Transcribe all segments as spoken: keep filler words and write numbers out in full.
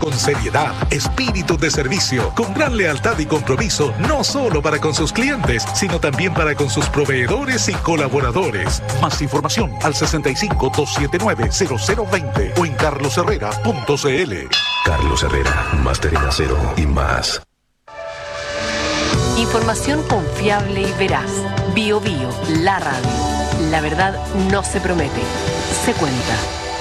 con seriedad, espíritu de servicio, con gran lealtad y compromiso, no solo para con sus clientes, sino también para con sus proveedores y colaboradores. Más información al sesenta y cinco, doscientos setenta y nueve, cero cero veinte o en carlos herrera punto c l. Carlos Herrera, máster en acero y más. Información confiable y veraz. Bio Bio, la radio. La verdad no se promete, se cuenta.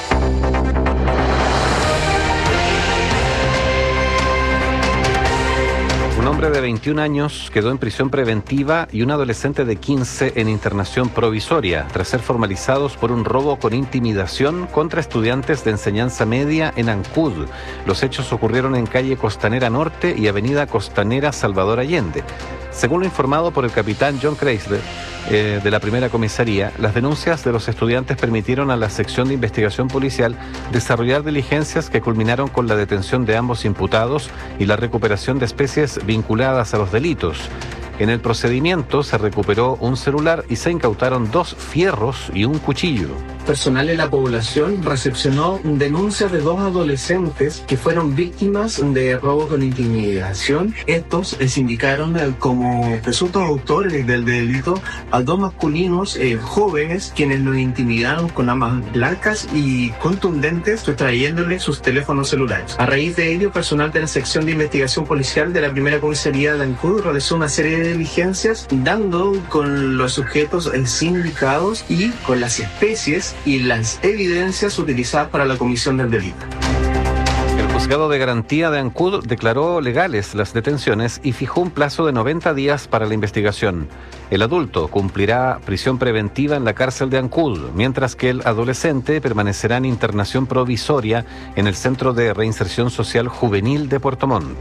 Un hombre de veintiún años quedó en prisión preventiva y un adolescente de quince en internación provisoria tras ser formalizados por un robo con intimidación contra estudiantes de enseñanza media en Ancud. Los hechos ocurrieron en calle Costanera Norte y avenida Costanera Salvador Allende. Según lo informado por el capitán John Chrysler, eh, de la primera comisaría, las denuncias de los estudiantes permitieron a la sección de investigación policial desarrollar diligencias que culminaron con la detención de ambos imputados y la recuperación de especies vinculadas a los delitos. En el procedimiento se recuperó un celular y se incautaron dos fierros y un cuchillo. Personal de la población recepcionó denuncias de dos adolescentes que fueron víctimas de robo con intimidación. Estos se indicaron como presuntos autores del delito a dos masculinos eh, jóvenes quienes los intimidaron con armas blancas y contundentes, sustrayéndoles sus teléfonos celulares. A raíz de ello, personal de la sección de investigación policial de la primera comisaría de Ancud realizó una serie de diligencias dando con los sujetos eh, sindicados y con las especies y las evidencias utilizadas para la comisión del delito. El juzgado de garantía de Ancud declaró legales las detenciones y fijó un plazo de noventa días para la investigación. El adulto cumplirá prisión preventiva en la cárcel de Ancud, mientras que el adolescente permanecerá en internación provisoria en el Centro de Reinserción Social Juvenil de Puerto Montt.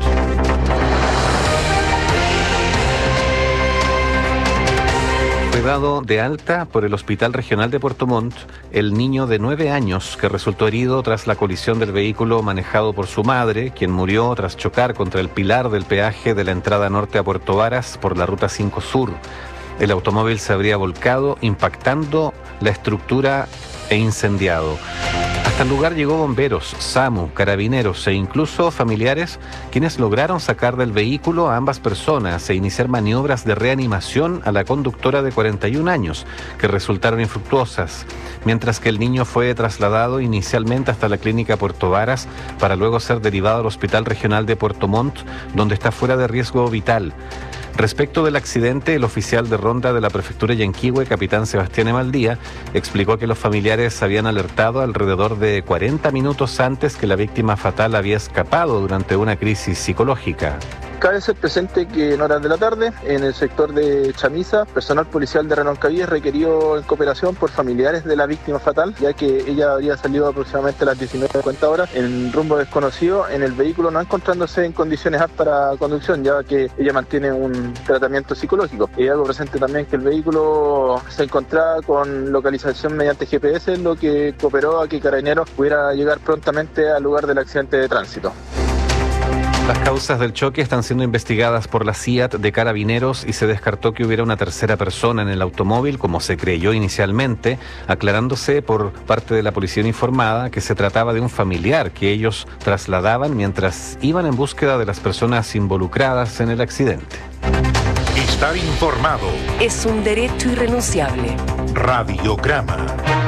Fue dado de alta por el Hospital Regional de Puerto Montt el niño de nueve años que resultó herido tras la colisión del vehículo manejado por su madre, quien murió tras chocar contra el pilar del peaje de la entrada norte a Puerto Varas por la Ruta cinco Sur. El automóvil se habría volcado, impactando la estructura e incendiado. Hasta el lugar llegó bomberos, SAMU, carabineros e incluso familiares, quienes lograron sacar del vehículo a ambas personas e iniciar maniobras de reanimación a la conductora de cuarenta y un años, que resultaron infructuosas, mientras que el niño fue trasladado inicialmente hasta la clínica Puerto Varas para luego ser derivado al Hospital Regional de Puerto Montt, donde está fuera de riesgo vital. Respecto del accidente, el oficial de ronda de la prefectura Yanquihue, capitán Sebastián Emaldía, explicó que los familiares habían alertado alrededor de cuarenta minutos antes que la víctima fatal había escapado durante una crisis psicológica. Cabe ser presente que en horas de la tarde, en el sector de Chamisa, personal policial de Reloncaví requirió en cooperación por familiares de la víctima fatal, ya que ella habría salido aproximadamente a las diecinueve cincuenta horas en rumbo desconocido en el vehículo, no encontrándose en condiciones aptas para conducción, ya que ella mantiene un tratamiento psicológico. Y algo presente también que el vehículo se encontraba con localización mediante G P S, lo que cooperó a que Carabineros pudiera llegar prontamente al lugar del accidente de tránsito. Las causas del choque están siendo investigadas por la C I A T de Carabineros y se descartó que hubiera una tercera persona en el automóvil, como se creyó inicialmente, aclarándose por parte de la policía uniformada que se trataba de un familiar que ellos trasladaban mientras iban en búsqueda de las personas involucradas en el accidente. Estar informado es un derecho irrenunciable. Radiograma.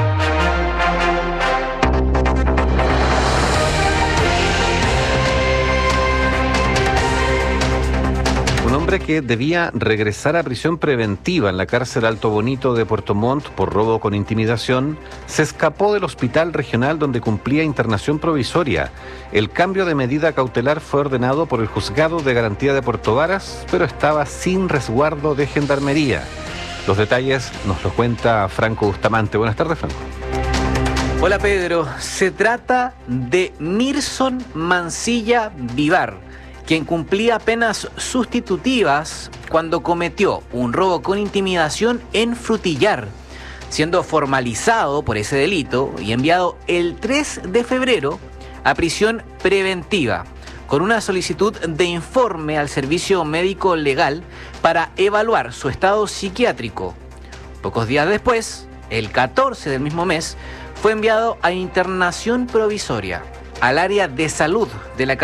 Un hombre que debía regresar a prisión preventiva en la cárcel Alto Bonito de Puerto Montt por robo con intimidación, se escapó del hospital regional donde cumplía internación provisoria. El cambio de medida cautelar fue ordenado por el juzgado de garantía de Puerto Varas, pero estaba sin resguardo de gendarmería. Los detalles nos los cuenta Franco Bustamante. Buenas tardes, Franco. Hola, Pedro. Se trata de Mirson Mancilla Vivar, quien cumplía penas sustitutivas cuando cometió un robo con intimidación en Frutillar, siendo formalizado por ese delito y enviado el tres de febrero a prisión preventiva, con una solicitud de informe al servicio médico legal para evaluar su estado psiquiátrico. Pocos días después, el catorce del mismo mes, fue enviado a internación provisoria al área de salud de la